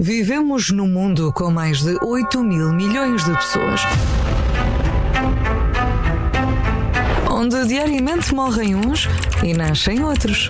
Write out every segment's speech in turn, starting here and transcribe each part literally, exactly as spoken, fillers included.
Vivemos num mundo com mais de oito mil milhões de pessoas, onde diariamente morrem uns e nascem outros.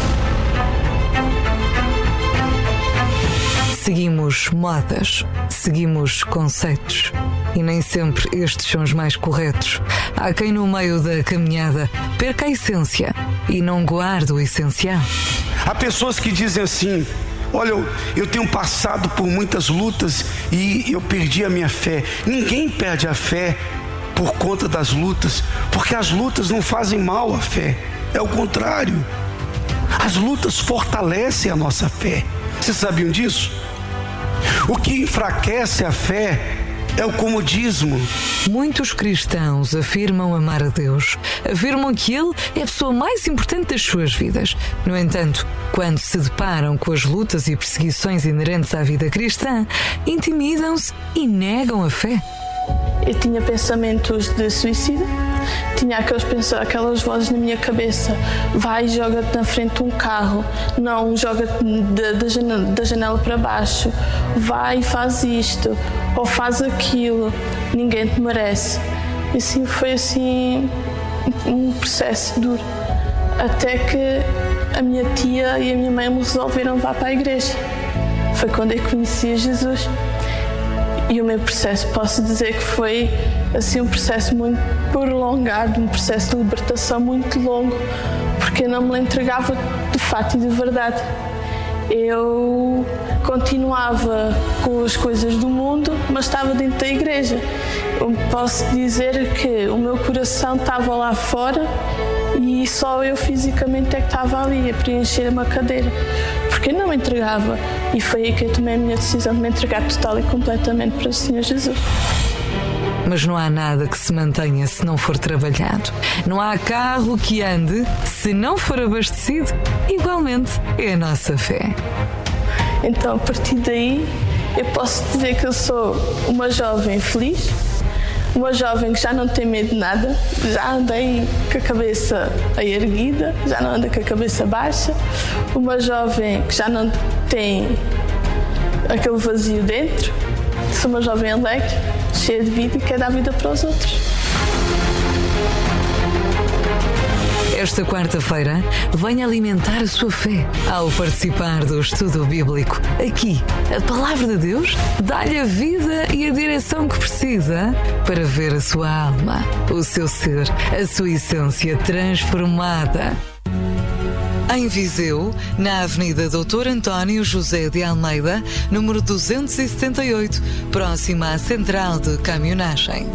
Seguimos modas, seguimos conceitos e nem sempre estes são os mais corretos. Há quem no meio da caminhada perca a essência e não guarde o essencial. Há pessoas que dizem assim: olha, eu, eu tenho passado por muitas lutas e eu perdi a minha fé. Ninguém perde a fé por conta das lutas, porque as lutas não fazem mal à fé, é o contrário. As lutas fortalecem a nossa fé. Vocês sabiam disso? O que enfraquece a fé é o comodismo. Muitos cristãos afirmam amar a Deus, afirmam que Ele é a pessoa mais importante das suas vidas. No entanto, quando se deparam com as lutas e perseguições inerentes à vida cristã, intimidam-se e negam a fé. Eu tinha pensamentos de suicídio, tinha aqueles pensamentos, aquelas vozes na minha cabeça: vai e joga-te na frente de um carro, não, joga-te da, da, janela, da janela para baixo, vai e faz isto, ou faz aquilo, ninguém te merece. E assim foi assim um processo duro, até que a minha tia e a minha mãe me resolveram levar para a igreja. Foi quando eu conheci Jesus. E o meu processo, posso dizer que foi assim um processo muito prolongado, um processo de libertação muito longo, porque eu não me entregava de fato e de verdade. Eu continuava com as coisas do mundo, mas estava dentro da igreja. Eu posso dizer que o meu coração estava lá fora e só eu fisicamente é que estava ali a preencher uma cadeira, porque eu não me entregava. E foi aí que eu tomei a minha decisão de me entregar total e completamente para o Senhor Jesus. Mas não há nada que se mantenha se não for trabalhado. Não há carro que ande se não for abastecido. Igualmente é a nossa fé. Então, a partir daí, eu posso dizer que eu sou uma jovem feliz, uma jovem que já não tem medo de nada, já andei com a cabeça erguida, já não anda com a cabeça baixa, uma jovem que já não tem aquele vazio dentro, sou uma jovem alegre, cheia de vida e quer dar vida para os outros. Esta quarta-feira, venha alimentar a sua fé ao participar do estudo bíblico. Aqui, a Palavra de Deus dá-lhe a vida e a direção que precisa para ver a sua alma, o seu ser, a sua essência transformada. Em Viseu, na Avenida doutor António José de Almeida, número duzentos e setenta e oito, próxima à Central de Caminhonagem.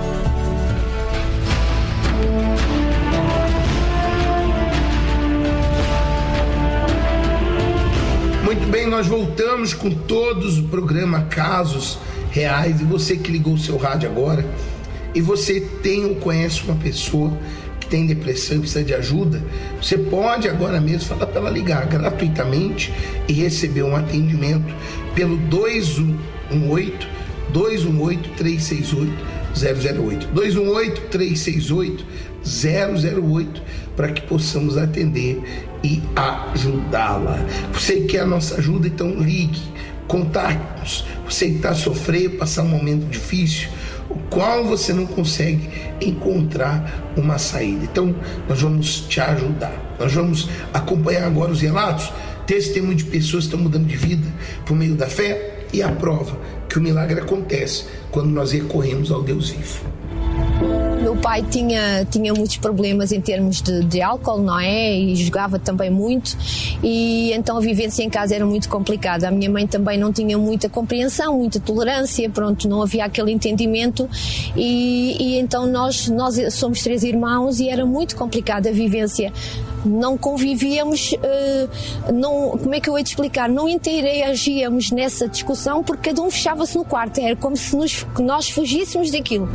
Muito bem, nós voltamos com todos o programa Casos Reais. E você que ligou o seu rádio agora e você tem ou conhece uma pessoa que tem depressão e precisa de ajuda, você pode agora mesmo falar para ela ligar gratuitamente e receber um atendimento pelo dois um oito, dois um oito, três seis oito, zero zero oito, dois um oito, três seis oito, zero zero oito, para que possamos atender e ajudá-la. Você quer a nossa ajuda? Então ligue, contacte-nos. Você que está sofrendo, passar um momento difícil, o qual você não consegue encontrar uma saída. Então nós vamos te ajudar. Nós vamos acompanhar agora os relatos, testemunho de pessoas que estão mudando de vida por meio da fé, e a prova que o milagre acontece quando nós recorremos ao Deus vivo. Meu pai tinha, tinha muitos problemas em termos de, de álcool, não é? E jogava também muito, e então a vivência em casa era muito complicada. A minha mãe também não tinha muita compreensão, muita tolerância, pronto, não havia aquele entendimento, e, e então nós, nós somos três irmãos e era muito complicada a vivência. Não convivíamos, uh, não, como é que eu hei de explicar? Não interagíamos nessa discussão porque cada um fechava-se no quarto, era como se nos, nós fugíssemos daquilo.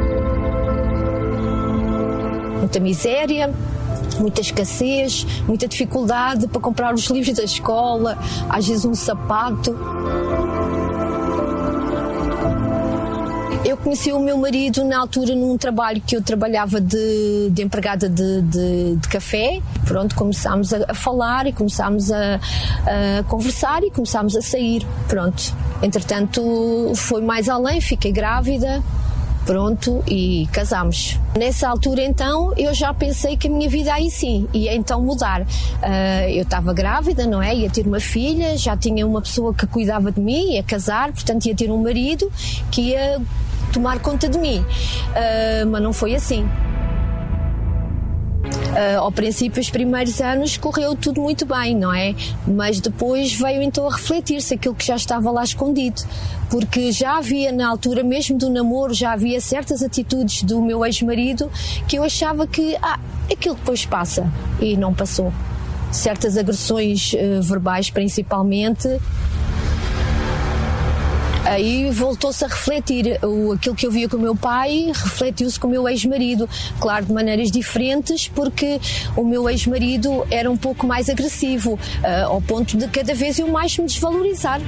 Muita miséria, muita escassez, muita dificuldade para comprar os livros da escola, às vezes um sapato. Eu conheci o meu marido na altura num trabalho que eu trabalhava de, de empregada de, de, de café. Pronto, começámos a, a falar e começámos a, a conversar e começámos a sair. Pronto, entretanto foi mais além, fiquei grávida. Pronto, e casámos. Nessa altura, então, eu já pensei que a minha vida aí sim ia então mudar. Uh, eu estava grávida, não é? Ia ter uma filha, já tinha uma pessoa que cuidava de mim, ia casar, portanto ia ter um marido que ia tomar conta de mim. Uh, mas não foi assim. Uh, ao princípio, os primeiros anos correu tudo muito bem, não é? Mas depois veio então a refletir-se aquilo que já estava lá escondido, porque já havia na altura mesmo do namoro, já havia certas atitudes do meu ex-marido que eu achava que, ah, aquilo depois passa, e não passou. Certas agressões uh, verbais principalmente. Aí voltou-se a refletir. O, aquilo que eu via com o meu pai refletiu-se com o meu ex-marido. Claro, de maneiras diferentes, porque o meu ex-marido era um pouco mais agressivo, uh, ao ponto de cada vez eu mais me desvalorizar.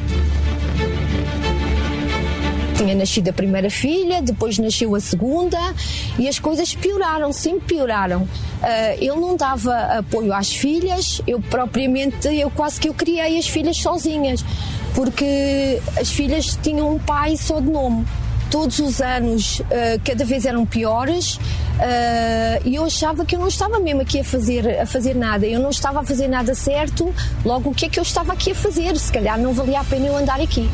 Tinha nascido a primeira filha, depois nasceu a segunda e as coisas pioraram, sempre pioraram. Uh, ele não dava apoio às filhas, eu propriamente, eu quase que eu criei as filhas sozinhas, porque as filhas tinham um pai só de nome. Todos os anos uh, cada vez eram piores, uh, e eu achava que eu não estava mesmo aqui a fazer, a fazer nada, eu não estava a fazer nada certo, logo o que é que eu estava aqui a fazer? Se calhar não valia a pena eu andar aqui.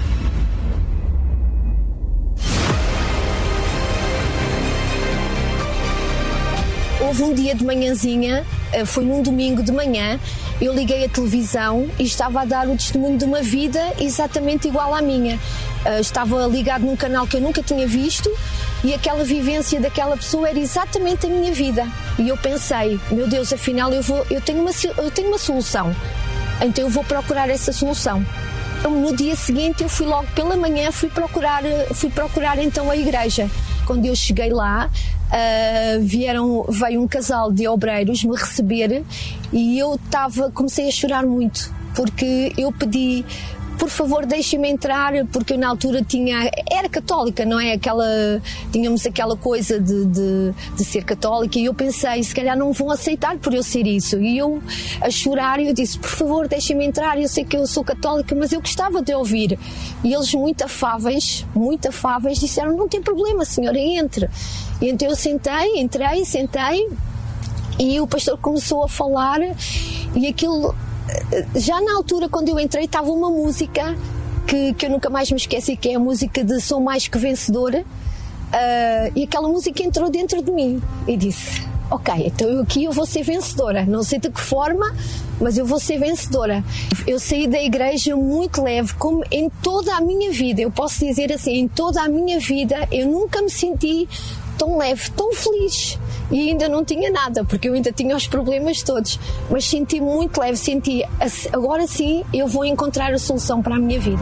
Houve um dia de manhãzinha, foi num domingo de manhã, eu liguei a televisão e estava a dar o testemunho de uma vida exatamente igual à minha. Estava ligado num canal que eu nunca tinha visto e aquela vivência daquela pessoa era exatamente a minha vida. E eu pensei, meu Deus, afinal eu, vou, eu, tenho, uma, eu tenho uma solução, então eu vou procurar essa solução. No dia seguinte eu fui logo pela manhã, fui procurar, fui procurar então a igreja. Quando eu cheguei lá, uh, vieram, veio um casal de obreiros me receber e eu tava, comecei a chorar muito, porque eu pedi, por favor, deixem-me entrar, porque eu na altura tinha, era católica, não é? Aquela, tínhamos aquela coisa de, de, de ser católica e eu pensei, se calhar não vão aceitar por eu ser isso. E eu, a chorar, eu disse, por favor, deixem-me entrar, eu sei que eu sou católica, mas eu gostava de ouvir. E eles, muito afáveis, muito afáveis, disseram, não tem problema, senhora, entre. E então eu sentei, entrei, sentei, e o pastor começou a falar, e aquilo... Já na altura, quando eu entrei, estava uma música que, que eu nunca mais me esqueci, que é a música de Sou Mais Que Vencedora, uh, e aquela música entrou dentro de mim e disse, ok, então eu aqui eu vou ser vencedora, não sei de que forma, mas eu vou ser vencedora. Eu saí da igreja muito leve, como em toda a minha vida, eu posso dizer assim, em toda a minha vida eu nunca me senti tão leve, tão feliz. E ainda não tinha nada, porque eu ainda tinha os problemas todos, mas senti muito leve, senti, agora sim eu vou encontrar a solução para a minha vida.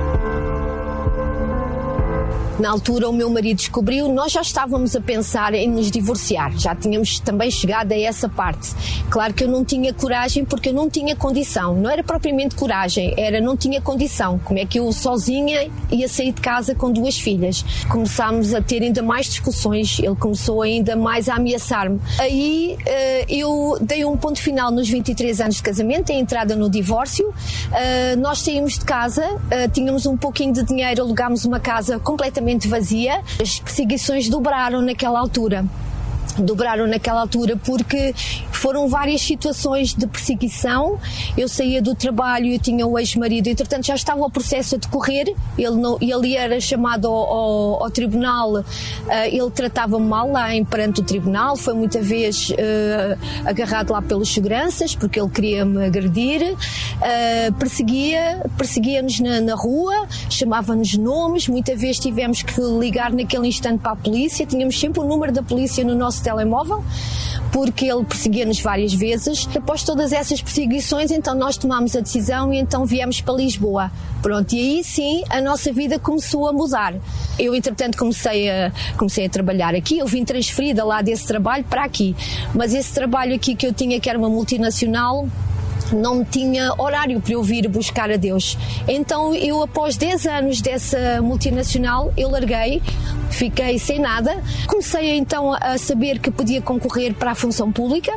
Na altura o meu marido descobriu, nós já estávamos a pensar em nos divorciar, já tínhamos também chegado a essa parte. Claro que eu não tinha coragem porque eu não tinha condição, não era propriamente coragem, era não tinha condição. Como é que eu sozinha ia sair de casa com duas filhas? Começámos a ter ainda mais discussões, ele começou ainda mais a ameaçar-me. Aí eu dei um ponto final nos vinte e três anos de casamento, a entrada no divórcio. Nós saímos de casa, tínhamos um pouquinho de dinheiro, alugámos uma casa completamente vazia. As perseguições dobraram naquela altura. Dobraram naquela altura porque foram várias situações de perseguição. Eu saía do trabalho, eu tinha o ex-marido, entretanto já estava o processo a decorrer, ele, não, ele era chamado ao, ao, ao tribunal, uh, ele tratava-me mal lá em, perante o tribunal, foi muita vez uh, agarrado lá pelos seguranças porque ele queria me agredir, uh, perseguia, perseguia-nos na, na rua, chamava-nos nomes, muita vez tivemos que ligar naquele instante para a polícia, tínhamos sempre o número da polícia no nosso telemóvel, porque ele perseguia-nos várias vezes. Após todas essas perseguições, então nós tomámos a decisão e então viemos para Lisboa. Pronto, e aí sim a nossa vida começou a mudar. Eu, entretanto, comecei a, comecei a trabalhar aqui, eu vim transferida lá desse trabalho para aqui, mas esse trabalho aqui que eu tinha, que era uma multinacional, não tinha horário para eu vir buscar a Deus. Então eu, após dez anos dessa multinacional, eu larguei, fiquei sem nada. Comecei então a saber que podia concorrer para a função pública.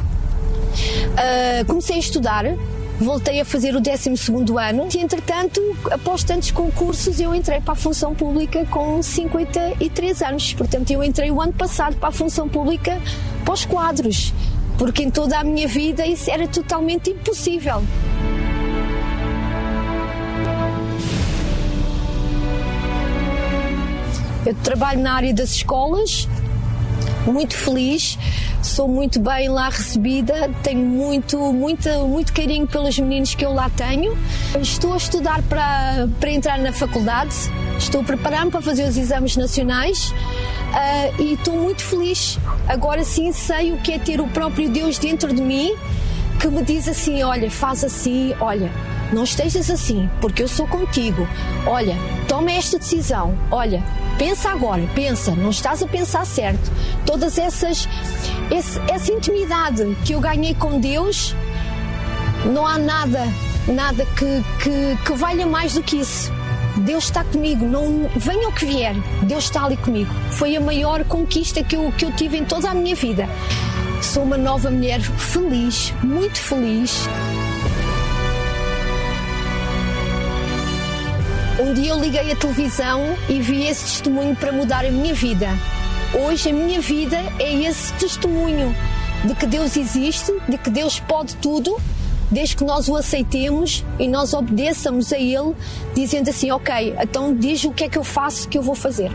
Uh, comecei a estudar, voltei a fazer o décimo segundo ano e, entretanto, após tantos concursos, eu entrei para a função pública com cinquenta e três anos. Portanto, eu entrei o ano passado para a função pública para os quadros, porque em toda a minha vida isso era totalmente impossível. Eu trabalho na área das escolas, muito feliz, sou muito bem lá recebida, tenho muito, muito, muito carinho pelos meninos que eu lá tenho. Estou a estudar para, para entrar na faculdade, estou a preparar-me para fazer os exames nacionais uh, e estou muito feliz. Agora sim sei o que é ter o próprio Deus dentro de mim, que me diz assim: olha, faz assim, olha, não estejas assim, porque eu sou contigo. Olha, toma esta decisão, olha, pensa agora, pensa, não estás a pensar certo. Todas essas, esse, essa intimidade que eu ganhei com Deus, não há nada, nada que, que, que valha mais do que isso. Deus está comigo, não, venha o que vier, Deus está ali comigo. Foi a maior conquista que eu, que eu tive em toda a minha vida. Sou uma nova mulher feliz, muito feliz. Um dia eu liguei a televisão e vi esse testemunho para mudar a minha vida. Hoje a minha vida é esse testemunho de que Deus existe, de que Deus pode tudo, desde que nós o aceitemos e nós obedeçamos a Ele, dizendo assim: ok, então diz o que é que eu faço, que eu vou fazer.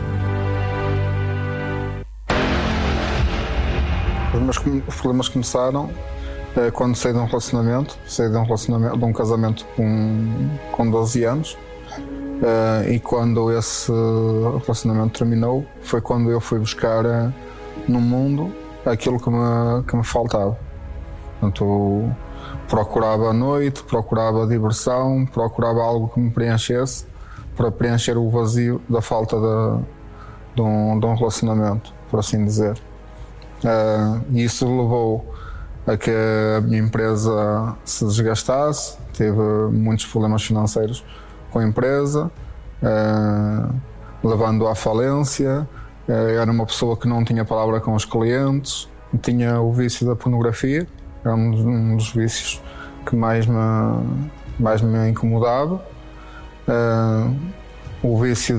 Os meus problemas começaram eh, quando saí de um relacionamento, saí de um, relacionamento, de um casamento com, com doze anos. Uh, e quando esse relacionamento terminou, foi quando eu fui buscar uh, no mundo aquilo que me, que me faltava. Portanto, eu procurava a noite, procurava diversão, procurava algo que me preenchesse, para preencher o vazio da falta de, de, um, de um relacionamento, por assim dizer. Uh, e isso levou a que a minha empresa se desgastasse, teve muitos problemas financeiros com a empresa, eh, levando à falência. Eh, era uma pessoa que não tinha palavra com os clientes, tinha o vício da pornografia, era um dos, um dos vícios que mais me, mais me incomodava. Eh, o vício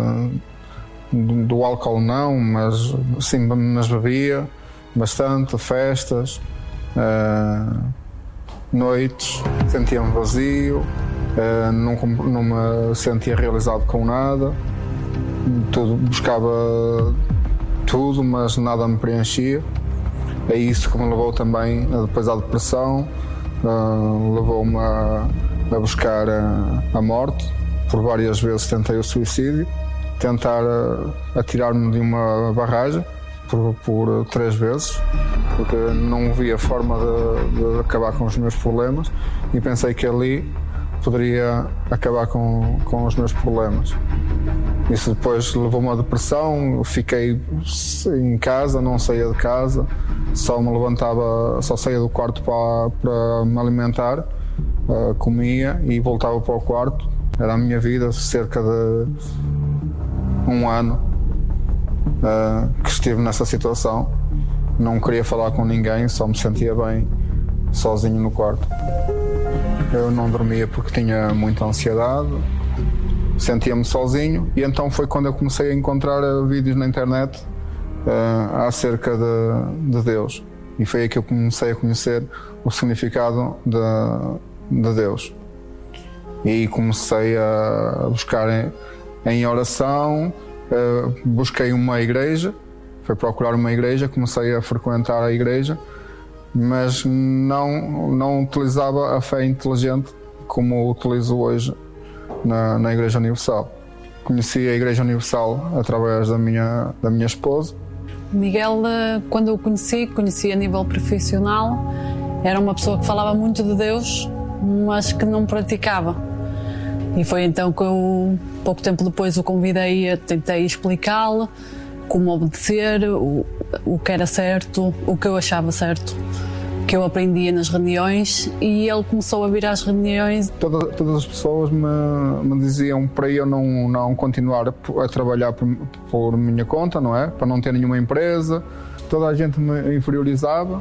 de, de, do álcool não, mas sim, mas bebia bastante, festas, eh, noites, sentia-me vazio. Uh, não, não me sentia realizado com nada, tudo, buscava tudo, mas nada me preenchia. É isso que me levou também depois à depressão, uh, levou-me a, a buscar a, a morte. Por várias vezes tentei o suicídio, tentar uh, atirar-me de uma barragem por, por três vezes, porque não via forma de, de acabar com os meus problemas e pensei que ali poderia acabar com, com os meus problemas. Isso depois levou-me à depressão, fiquei em casa, não saía de casa, só me levantava, só saía do quarto para, para me alimentar, uh, comia e voltava para o quarto. Era a minha vida, cerca de um ano uh, que estive nessa situação. Não queria falar com ninguém, só me sentia bem sozinho no quarto. Eu não dormia porque tinha muita ansiedade, sentia-me sozinho, e então foi quando eu comecei a encontrar vídeos na internet uh, acerca de, de Deus. E foi aí que eu comecei a conhecer o significado de, de Deus. E comecei a buscar em, em oração, uh, busquei uma igreja, fui procurar uma igreja, comecei a frequentar a igreja, mas não, não utilizava a fé inteligente como utilizo hoje na, na Igreja Universal. Conheci a Igreja Universal através da minha, da minha esposa. Miguel, quando eu o conheci, conheci a nível profissional, era uma pessoa que falava muito de Deus, mas que não praticava. E foi então que eu, pouco tempo depois, o convidei, tentei explicá-lo como obedecer, o, o que era certo, o que eu achava certo. que eu aprendia nas reuniões, e ele começou a vir às reuniões. Toda, todas as pessoas me, me diziam para eu não, não continuar a, a trabalhar por, por minha conta, não é? Para não ter nenhuma empresa. Toda a gente me inferiorizava,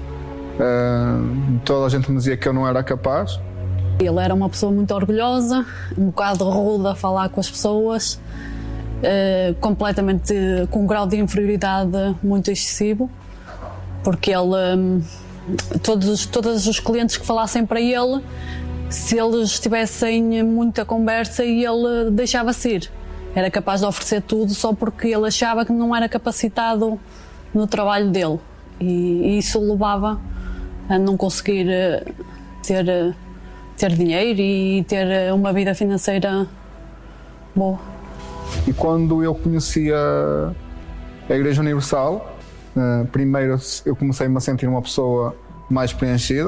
uh, toda a gente me dizia que eu não era capaz. Ele era uma pessoa muito orgulhosa, um bocado rude a falar com as pessoas, uh, completamente com um grau de inferioridade muito excessivo, porque ele, um, todos, todos os clientes que falassem para ele, se eles tivessem muita conversa, ele deixava-se ir. Era capaz de oferecer tudo só porque ele achava que não era capacitado no trabalho dele, e isso o levava a não conseguir ter, ter dinheiro e ter uma vida financeira boa. E quando eu conheci a, a Igreja Universal, uh, primeiro eu comecei-me a sentir uma pessoa mais preenchida,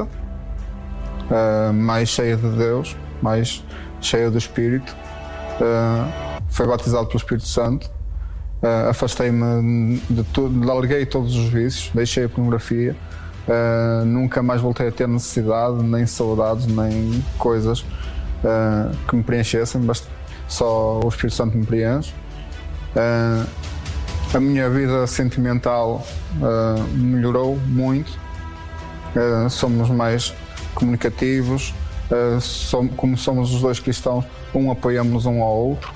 uh, mais cheia de Deus, mais cheia do Espírito. Uh, foi batizado pelo Espírito Santo. Uh, afastei-me de tudo, larguei todos os vícios, deixei a pornografia, uh, nunca mais voltei a ter necessidade, nem saudades, nem coisas uh, que me preenchessem, basta, só o Espírito Santo me preenche. Uh, a minha vida sentimental uh, melhorou muito, uh, somos mais comunicativos, uh, som, como somos os dois cristãos, um apoiamos um ao outro.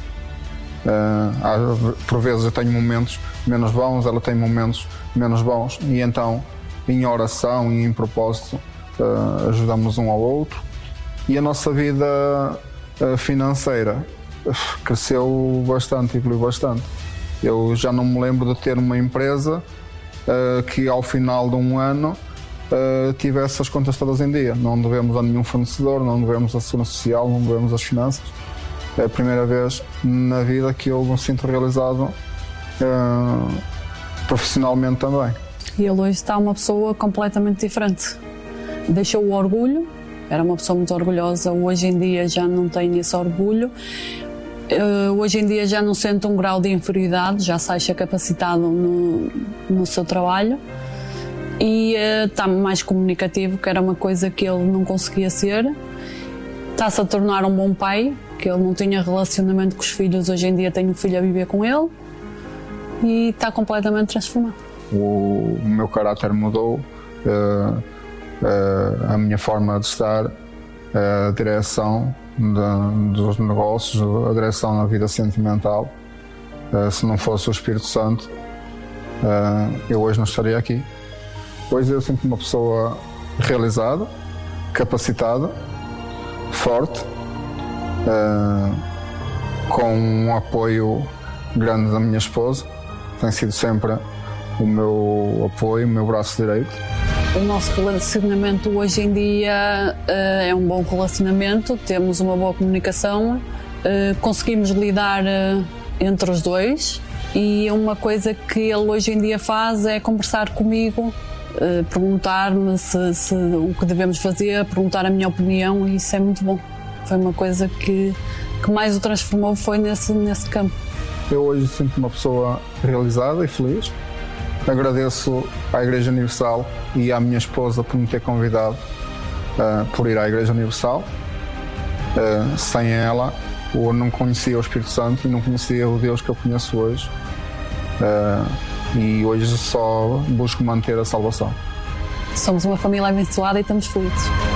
Uh, por vezes eu tenho momentos menos bons, ela tem momentos menos bons, e então em oração e em propósito uh, ajudamos um ao outro. E a nossa vida uh, financeira uh, cresceu bastante, evoluiu bastante. Eu já não me lembro de ter uma empresa uh, que ao final de um ano uh, tivesse as contas todas em dia. Não devemos a nenhum fornecedor, não devemos à segurança social, não devemos às finanças. É a primeira vez na vida que eu me sinto realizado uh, profissionalmente também. E ele hoje está uma pessoa completamente diferente. Deixou o orgulho, era uma pessoa muito orgulhosa, hoje em dia já não tem esse orgulho. Uh, hoje em dia já não sente um grau de inferioridade, já se acha capacitado no, no seu trabalho, e uh, está mais comunicativo, que era uma coisa que ele não conseguia ser. Está-se a tornar um bom pai, que ele não tinha relacionamento com os filhos, hoje em dia tem um filho a viver com ele, e está completamente transformado. O, o meu caráter mudou, uh, uh, a minha forma de estar, uh, a direção de, dos negócios, a direção na vida sentimental. Uh, se não fosse o Espírito Santo, uh, eu hoje não estaria aqui. Hoje eu sinto uma pessoa realizada, capacitada, forte, uh, com um apoio grande da minha esposa. Tem sido sempre o meu apoio, o meu braço direito. O nosso relacionamento hoje em dia uh, é um bom relacionamento, temos uma boa comunicação, uh, conseguimos lidar uh, entre os dois, e uma coisa que ele hoje em dia faz é conversar comigo, uh, perguntar-me se, se, o que devemos fazer, perguntar a minha opinião, e isso é muito bom. Foi uma coisa que, que mais o transformou, foi nesse, nesse campo. Eu hoje sinto uma pessoa realizada e feliz. Agradeço à Igreja Universal e à minha esposa por me ter convidado uh, por ir à Igreja Universal. Uh, sem ela, eu não conhecia o Espírito Santo e não conhecia o Deus que eu conheço hoje. Uh, e hoje só busco manter a salvação. Somos uma família abençoada e estamos felizes.